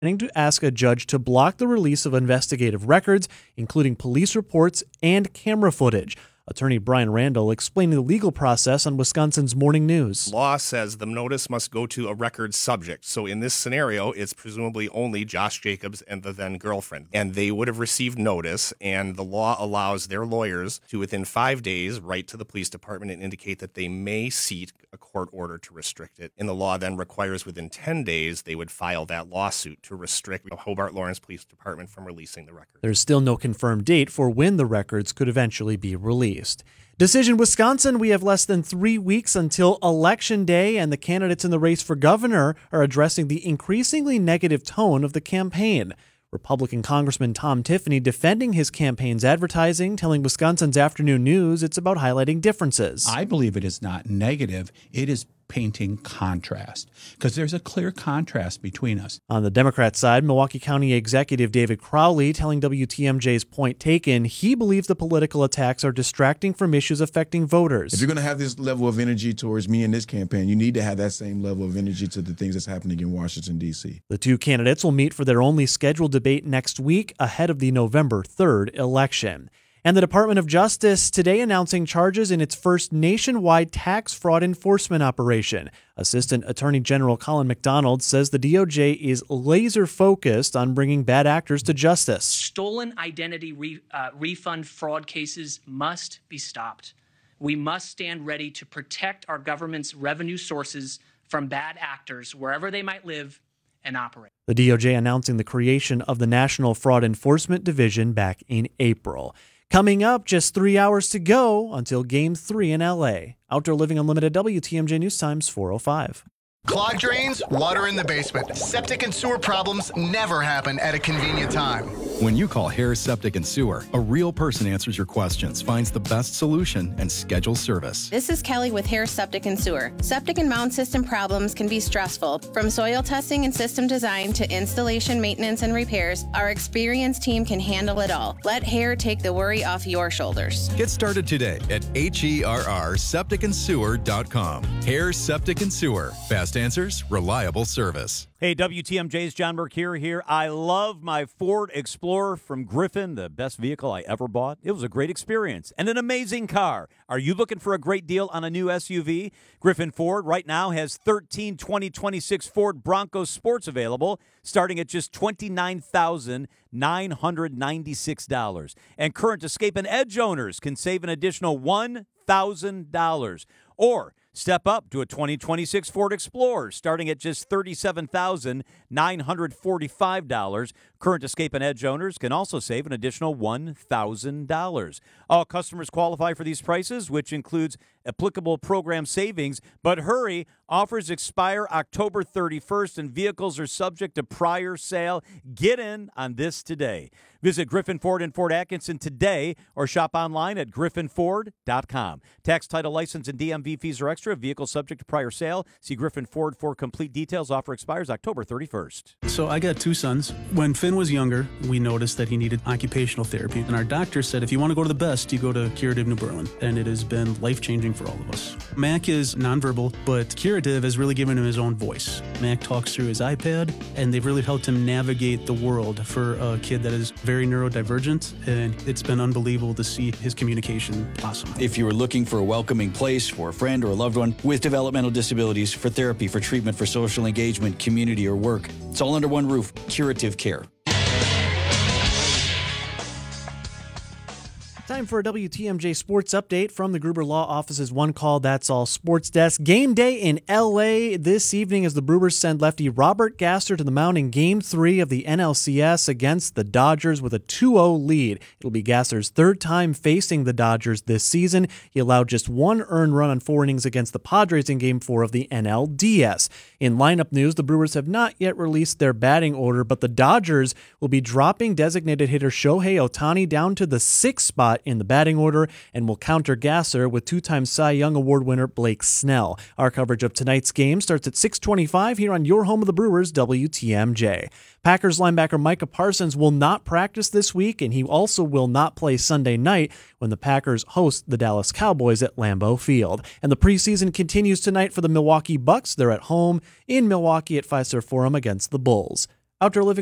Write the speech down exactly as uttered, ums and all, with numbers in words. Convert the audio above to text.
threatening to ask a judge to block the release of investigative records, including police reports and camera footage. Attorney Brian Randall explaining the legal process on Wisconsin's Morning News. Law says the notice must go to a record subject. So in this scenario, it's presumably only Josh Jacobs and the then girlfriend. And they would have received notice, and the law allows their lawyers to, within five days, write to the police department and indicate that they may seek a court order to restrict it. And the law then requires within ten days, they would file that lawsuit to restrict the Hobart Lawrence Police Department from releasing the record. There's still no confirmed date for when the records could eventually be released. Decision Wisconsin, we have less than three weeks until Election Day, and the candidates in the race for governor are addressing the increasingly negative tone of the campaign. Republican Congressman Tom Tiffany defending his campaign's advertising, telling Wisconsin's Afternoon News it's about highlighting differences. I believe it is not negative. It is painting contrast, because there's a clear contrast between us. On the Democrat side, Milwaukee County Executive David Crowley telling W T M J's Point Taken he believes the political attacks are distracting from issues affecting voters. If you're going to have this level of energy towards me in this campaign, you need to have that same level of energy to the things that's happening in Washington, D C. The two candidates will meet for their only scheduled debate next week ahead of the November third election. And the Department of Justice today announcing charges in its first nationwide tax fraud enforcement operation. Assistant Attorney General Colin McDonald says the D O J is laser focused on bringing bad actors to justice. Stolen identity re, uh, refund fraud cases must be stopped. We must stand ready to protect our government's revenue sources from bad actors wherever they might live and operate. The D O J announcing the creation of the National Fraud Enforcement Division back in April. Coming up, just three hours to go until Game three in L A. Outdoor Living Unlimited, W T M J News Times four oh five. Clogged drains, water in the basement. Septic and sewer problems never happen at a convenient time. When you call Harris Septic and Sewer, a real person answers your questions, finds the best solution, and schedules service. This is Kelly with Harris Septic and Sewer. Septic and mound system problems can be stressful. From soil testing and system design to installation, maintenance, and repairs, our experienced team can handle it all. Let Hair take the worry off your shoulders. Get started today at H E R R septic and sewer dot com. Harris Septic and Sewer. Fast answers, reliable service. Hey, W T M J's John Mercure here. I love my Ford Explorer from Griffin, the best vehicle I ever bought. It was a great experience and an amazing car. Are you looking for a great deal on a new S U V? Griffin Ford right now has thirteen twenty twenty-six Ford Bronco Sports available, starting at just twenty-nine thousand nine hundred ninety-six dollars. And current Escape and Edge owners can save an additional one thousand dollars. Or step up to a twenty twenty-six Ford Explorer, starting at just thirty-seven thousand nine hundred forty-five dollars. Current Escape and Edge owners can also save an additional one thousand dollars. All customers qualify for these prices, which includes applicable program savings. But hurry, offers expire October thirty-first, and vehicles are subject to prior sale. Get in on this today. Visit Griffin Ford in Fort Atkinson today or shop online at griffin ford dot com. Tax, title, license, and D M V fees are extra. Vehicle subject to prior sale. See Griffin Ford for complete details. Offer expires October thirty-first. So I got two sons. When Finn was younger, we noticed that he needed occupational therapy. And our doctor said, if you want to go to the best, you go to Curative New Berlin. And it has been life-changing for all of us. Mac is nonverbal, but Curative has really given him his own voice. Mac talks through his iPad, and they've really helped him navigate the world for a kid that is very neurodivergent, and it's been unbelievable to see his communication blossom. If you were looking for a welcoming place for a friend or a loved one with developmental disabilities, for therapy, for treatment, for social engagement, community, or work, it's all under one roof. Curative Care. Time for a W T M J Sports Update from the Gruber Law Office's One Call That's All Sports Desk. Game day in L A this evening as the Brewers send lefty Robert Gasser to the mound in Game three of the N L C S against the Dodgers with a two oh lead. It'll be Gasser's third time facing the Dodgers this season. He allowed just one earned run on four innings against the Padres in Game four of the N L D S. In lineup news, the Brewers have not yet released their batting order, but the Dodgers will be dropping designated hitter Shohei Ohtani down to the sixth spot in the batting order and will counter Gasser with two-time Cy Young Award winner Blake Snell. Our coverage of tonight's game starts at six twenty-five here on your home of the Brewers, W T M J. Packers linebacker Micah Parsons will not practice this week, and he also will not play Sunday night when the Packers host the Dallas Cowboys at Lambeau Field. And the preseason continues tonight for the Milwaukee Bucks. They're at home in Milwaukee at Fiserv Forum against the Bulls. Outdoor Living